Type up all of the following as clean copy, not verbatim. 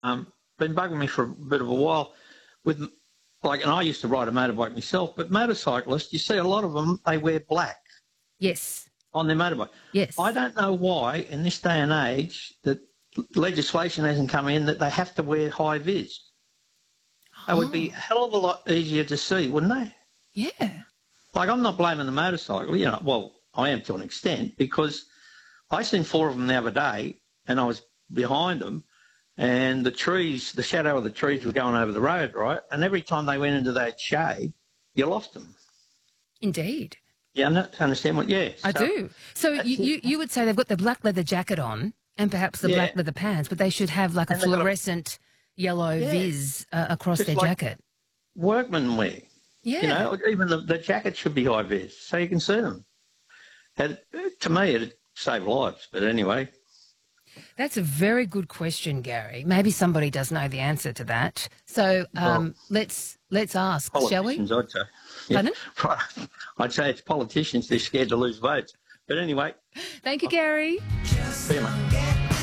been bugging me for a bit of a while with, like, and I used to ride a motorbike myself, but motorcyclists, you see a lot of them, they wear black. Yes. On their motorbike. Yes. I don't know why in this day and age that legislation hasn't come in that they have to wear high vis. It would be a hell of a lot easier to see, wouldn't they? Yeah. Like, I'm not blaming the motorcycle, well, I am to an extent, because I seen 4 of them the other day and I was behind them and the shadow of the trees were going over the road, right? And every time they went into that shade, you lost them. Indeed. Yeah, I understand what, yeah. I do. So you would say they've got the black leather jacket on and perhaps the black leather pants, but they should have like a fluorescent yellow vis across just their like jacket. Workmen wear. Yeah. Even the jacket should be high vis so you can see them. And to me, it'd save lives. But anyway. That's a very good question, Gary. Maybe somebody does know the answer to that. So let's ask, shall we? Politicians, I'd say. Yeah. Pardon? I'd say it's politicians. They're scared to lose votes. But anyway. Thank you, Gary. See you, mate.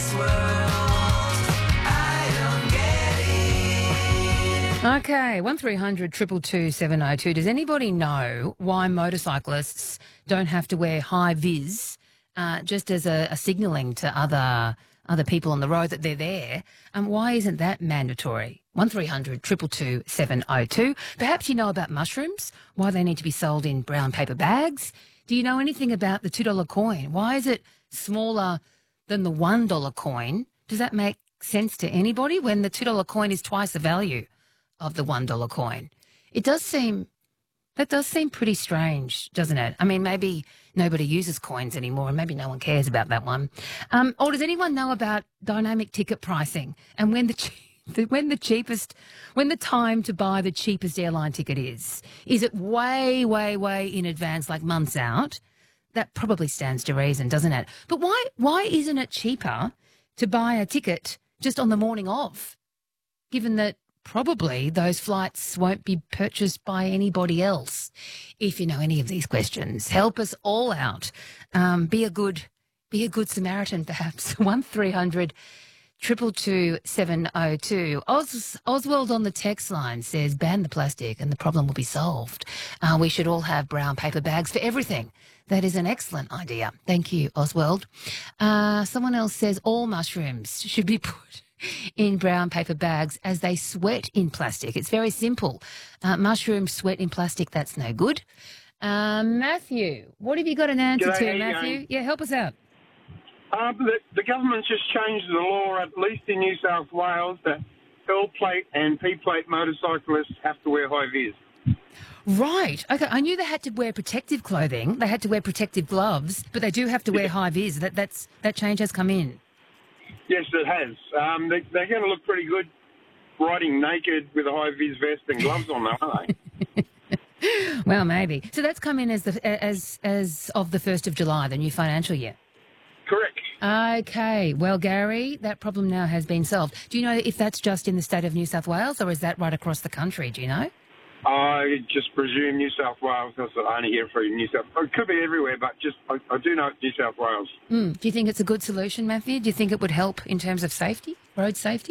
Okay, 1300 222 702. Does anybody know why motorcyclists don't have to wear high vis just as a signalling to other people on the road that they're there? And why isn't that mandatory? 1300 222 702. Perhaps you know about mushrooms, why they need to be sold in brown paper bags. Do you know anything about the $2 coin? Why is it smaller than the $1 coin? Does that make sense to anybody when the $2 coin is twice the value of the $1 coin? That does seem pretty strange, doesn't it? I mean, maybe nobody uses coins anymore and maybe no one cares about that one. Or does anyone know about dynamic ticket pricing and when the time to buy the cheapest airline ticket is? Is it way, way, way in advance, like months out? That probably stands to reason, doesn't it? But why isn't it cheaper to buy a ticket just on the morning of, given that probably those flights won't be purchased by anybody else? If you know any of these questions, help us all out. Be a good Samaritan, perhaps. 1300 222 702. Oswald on the text line says, ban the plastic and the problem will be solved. We should all have brown paper bags for everything. That is an excellent idea. Thank you, Oswald. Someone else says all mushrooms should be put in brown paper bags as they sweat in plastic. It's very simple. Mushrooms sweat in plastic, that's no good. Matthew, what have you got an answer to, Matthew? Yeah, help us out. The government's just changed the law, at least in New South Wales, that L-plate and P-plate motorcyclists have to wear high vis. Right. Okay, I knew they had to wear protective clothing. They had to wear protective gloves, but they do have to wear high vis. That change has come in. Yes, it has. They're going to look pretty good riding naked with a high-vis vest and gloves on, though, aren't they? Well, maybe. So that's come in as of the 1st of July, the new financial year? Correct. Okay. Well, Gary, that problem now has been solved. Do you know if that's just in the state of New South Wales or is that right across the country? Do you know? I just presume New South Wales, because I only hear from New South Wales. It could be everywhere, but I do know it's New South Wales. Do you think it's a good solution, Matthew? Do you think it would help in terms of safety, road safety?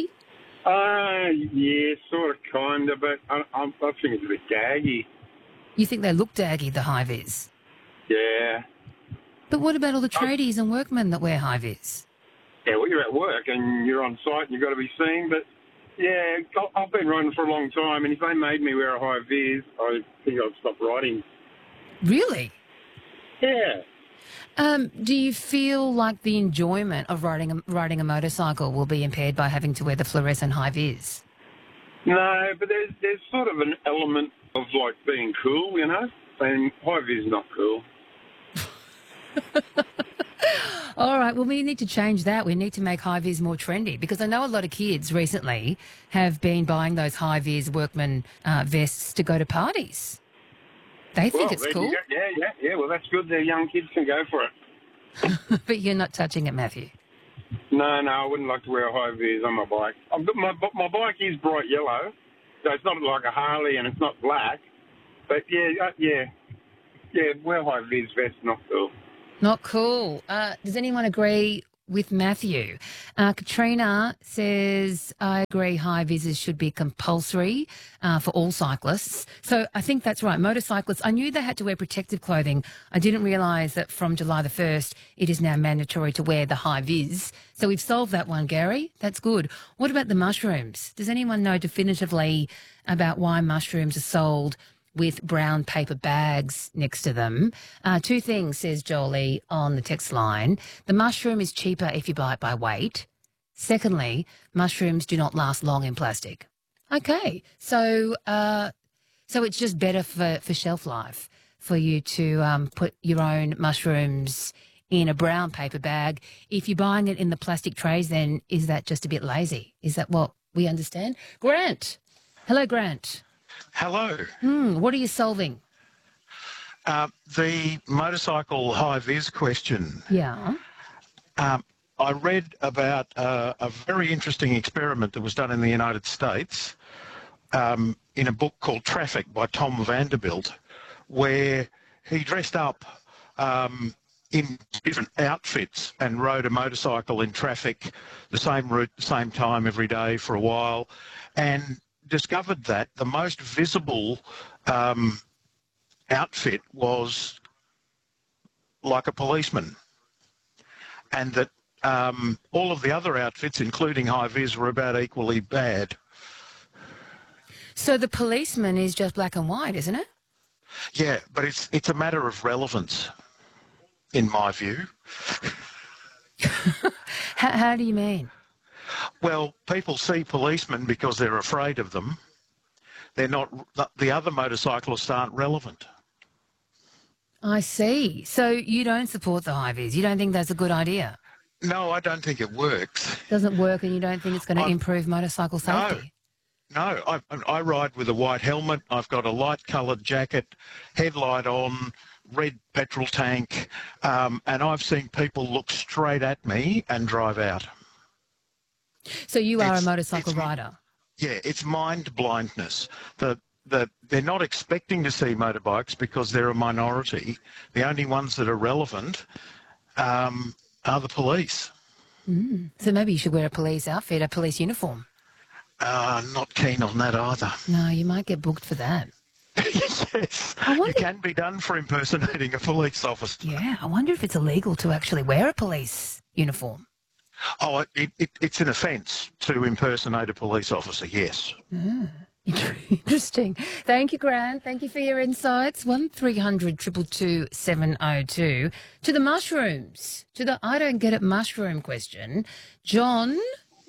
Yeah, sort of, kind of, but I think it's a bit daggy. You think they look daggy, the high vis? Yeah. But what about all the tradies and workmen that wear high vis? Yeah, well, you're at work and you're on site and you've got to be seen, but yeah, I've been riding for a long time, and if they made me wear a high vis, I think I'd stop riding. Really? Yeah. Do you feel like the enjoyment of riding a motorcycle will be impaired by having to wear the fluorescent high vis? No, but there's sort of an element of, like, being cool, you know? And high vis is not cool. All right, well, we need to change that. We need to make high-vis more trendy, because I know a lot of kids recently have been buying those high-vis workman vests to go to parties. They think it's cool. Yeah, well, that's good. Their young kids can go for it. But you're not touching it, Matthew. No, I wouldn't like to wear a high-vis on my bike. My bike is bright yellow, so it's not like a Harley and it's not black. But, yeah, wear high-vis vest, not cool. Not cool. Does anyone agree with Matthew. Katrina says, I agree high visors should be compulsory for all cyclists. So I think that's right. Motorcyclists, I knew they had to wear protective clothing. I didn't realise that from July the 1st, it is now mandatory to wear the high vis. So we've solved that one, Gary. That's good. What about the mushrooms? Does anyone know definitively about why mushrooms are sold with brown paper bags next to them? Two things, says Jolie on the text line. The mushroom is cheaper if you buy it by weight. Secondly, mushrooms do not last long in plastic. Okay, so it's just better for shelf life for you to put your own mushrooms in a brown paper bag. If you're buying it in the plastic trays, then is that just a bit lazy? Is that what we understand? Grant. Hello, Grant. Hello. What are you solving? The motorcycle high-vis question. Yeah. I read about a very interesting experiment that was done in the United States in a book called Traffic by Tom Vanderbilt, where he dressed up in different outfits and rode a motorcycle in traffic, the same route, the same time every day for a while, and discovered that the most visible outfit was like a policeman, and that all of the other outfits, including high-vis, were about equally bad. So the policeman is just black and white, isn't it? Yeah, but it's a matter of relevance, in my view. How do you mean? Well, people see policemen because they're afraid of them. They're not. The other motorcyclists aren't relevant. I see. So you don't support the high vis. You don't think that's a good idea? No, I don't think it works. Doesn't work, and you don't think it's going to improve motorcycle safety? No, I ride with a white helmet. I've got a light-coloured jacket, headlight on, red petrol tank, and I've seen people look straight at me and drive out. So you are a motorcycle rider? Yeah, it's mind blindness. They're not expecting to see motorbikes because they're a minority. The only ones that are relevant are the police. So maybe you should wear a police outfit, a police uniform. Not keen on that either. No, you might get booked for that. Yes, it can be done for impersonating a police officer. Yeah, I wonder if it's illegal to actually wear a police uniform. Oh, it's an offence to impersonate a police officer, yes. Interesting. Thank you, Grant. Thank you for your insights. 1300 222 702. To the mushrooms, to the I don't get it mushroom question. John?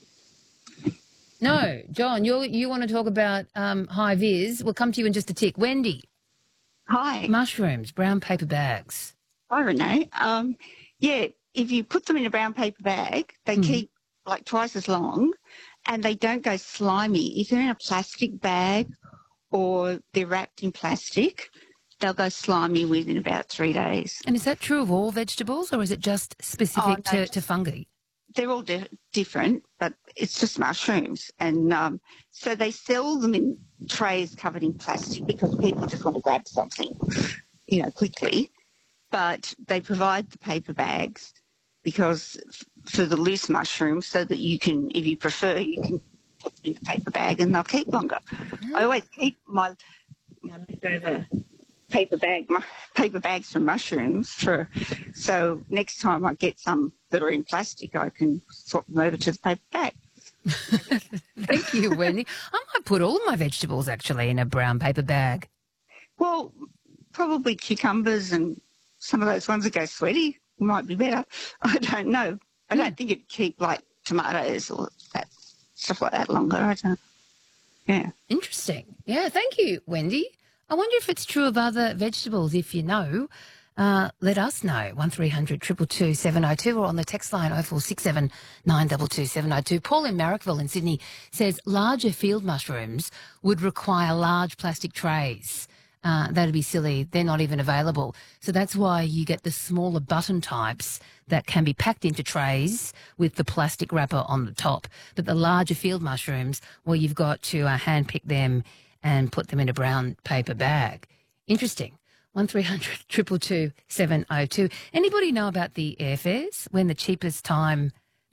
No, John, you want to talk about high vis. We'll come to you in just a tick. Wendy? Hi. Mushrooms, brown paper bags. Hi, Renee. Yeah, if you put them in a brown paper bag, they keep like twice as long and they don't go slimy. If they're in a plastic bag or they're wrapped in plastic, they'll go slimy within about 3 days. And is that true of all vegetables or is it just specific to fungi? They're all different, but it's just mushrooms. And so they sell them in trays covered in plastic because people just want to grab something, quickly. But they provide the paper bags because for the loose mushrooms so that you can, if you prefer, you can put them in a paper bag and they'll keep longer. I always keep my leftover paper bags from mushrooms so next time I get some that are in plastic, I can swap them over to the paper bag. Thank you, Wendy. I might put all of my vegetables actually in a brown paper bag. Well, probably cucumbers and some of those ones that go sweaty might be better. I don't know. I don't think it'd keep like tomatoes or that stuff like that longer. I don't. Yeah. Interesting. Yeah, thank you, Wendy. I wonder if it's true of other vegetables. If you know, let us know. 1300 222 702 or on the text line 0467 922 702. Paul in Marrickville in Sydney says larger field mushrooms would require large plastic trays. That'd be silly. They're not even available. So that's why you get the smaller button types that can be packed into trays with the plastic wrapper on the top. But the larger field mushrooms, well, you've got to hand pick them and put them in a brown paper bag. Interesting. 1300 222 702. Anybody know about the airfares, when the time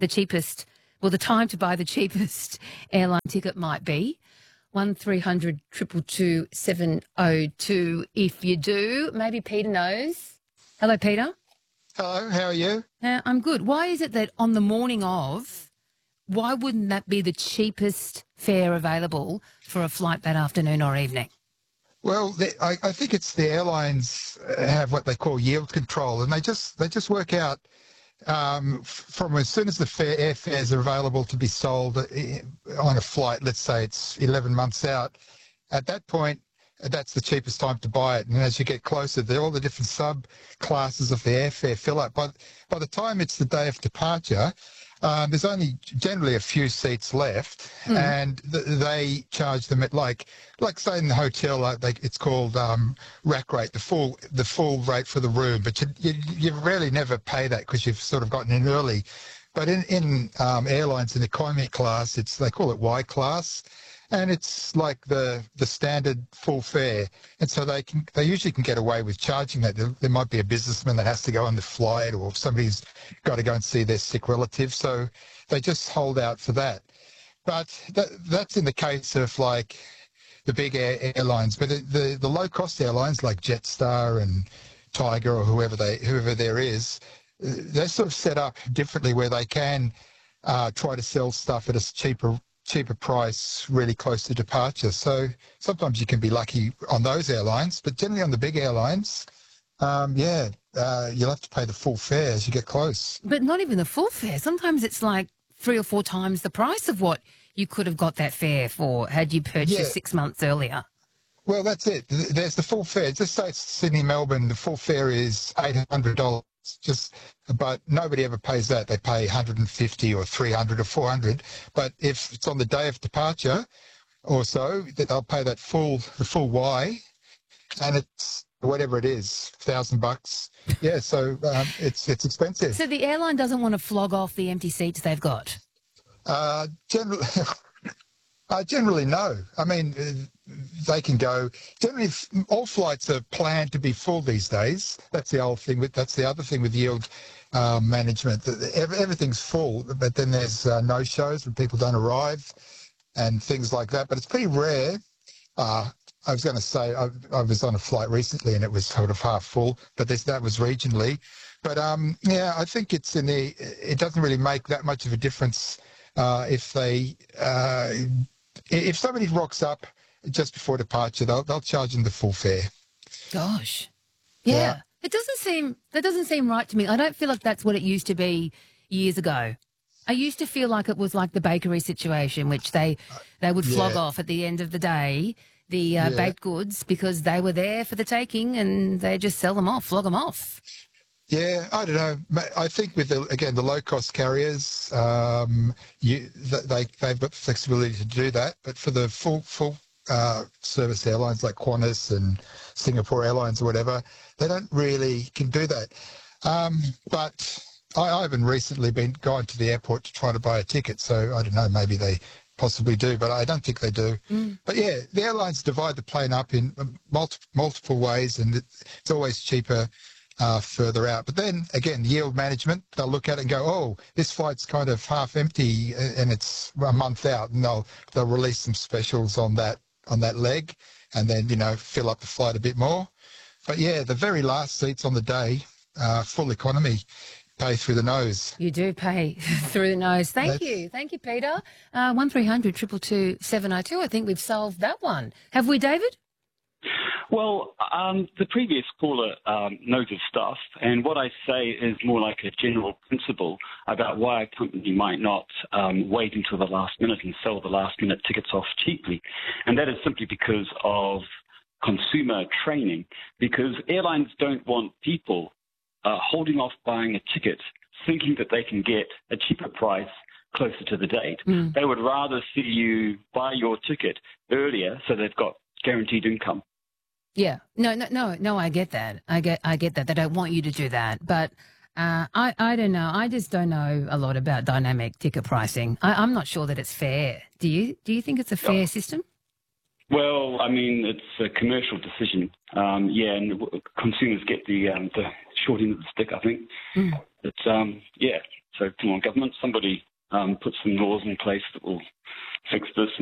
to buy the cheapest airline ticket might be? 1300 222 702. If you do, maybe Peter knows. Hello, Peter. Hello, how are you? I'm good. Why is it that on the morning of, why wouldn't that be the cheapest fare available for a flight that afternoon or evening? Well, I think it's the airlines have what they call yield control, and they just work out from as soon as the airfares are available to be sold on a flight. Let's say it's 11 months out. At that point, that's the cheapest time to buy it. And as you get closer, all the different sub-classes of the airfare fill up. By the time it's the day of departure, there's only generally a few seats left, and they charge them at like say in the hotel, it's called rack rate, the full rate for the room. But you rarely never pay that because you've sort of gotten in early. But in airlines in economy class, they call it Y class. And it's like the standard full fare, and so they usually can get away with charging that. There might be a businessman that has to go on the flight, or somebody's got to go and see their sick relative, so they just hold out for that. But that's in the case of like the big airlines, but the low cost airlines like Jetstar and Tiger or whoever there is, they're sort of set up differently where they can try to sell stuff at a cheaper price really close to departure. So sometimes you can be lucky on those airlines, but generally on the big airlines, you'll have to pay the full fare as you get close. But not even the full fare. Sometimes it's like 3 or 4 times the price of what you could have got that fare for had you purchased 6 months earlier. Well, that's it. There's the full fare. Just say it's Sydney, Melbourne, the full fare is $800. But nobody ever pays that. They pay $150 or $300 or $400. But if it's on the day of departure or so, they'll pay the full Y, and it's whatever it is, $1,000. Yeah, so it's expensive. So the airline doesn't want to flog off the empty seats they've got? Generally, no. I mean, they can go. Generally, all flights are planned to be full these days. That's the other thing with yield management. Everything's full, but then there's no-shows when people don't arrive and things like that. But it's pretty rare. I was going to say I was on a flight recently and it was sort of half full, but that was regionally. But I think it doesn't really make that much of a difference if somebody rocks up just before departure, they'll charge them the full fare. Gosh. Yeah. That doesn't seem right to me. I don't feel like that's what it used to be years ago. I used to feel like it was like the bakery situation, which they would flog off at the end of the day, the baked goods, because they were there for the taking and they just sell them off, flog them off. Yeah, I don't know. I think with the low-cost carriers, they've got the flexibility to do that. But for the full service airlines like Qantas and Singapore Airlines or whatever, they don't really can do that. But I haven't recently gone to the airport to try to buy a ticket, so I don't know. Maybe they possibly do, but I don't think they do. But yeah, the airlines divide the plane up in multiple ways, and it's always cheaper further out. But then again, yield management, they'll look at it and go, oh, this flight's kind of half empty and it's a month out, and they'll release some specials on that leg, and then fill up the flight a bit more. But yeah, the very last seats on the day, full economy, pay through the nose. You do pay through the nose. Thank you, Peter. 1300 222 702. I think we've solved that one. Have we, David? Well, the previous caller knows his stuff, and what I say is more like a general principle about why a company might not wait until the last minute and sell the last-minute tickets off cheaply. And that is simply because of consumer training, because airlines don't want people holding off buying a ticket thinking that they can get a cheaper price closer to the date. They would rather see you buy your ticket earlier so they've got guaranteed income. Yeah. No, I get that. I get that. They don't want you to do that. But I don't know. I just don't know a lot about dynamic ticket pricing. I'm not sure that it's fair. Do you? Do you think it's a fair system? Well, I mean, it's a commercial decision. And consumers get the short end of the stick, I think. But, so come on, government, somebody put some laws in place that will fix this.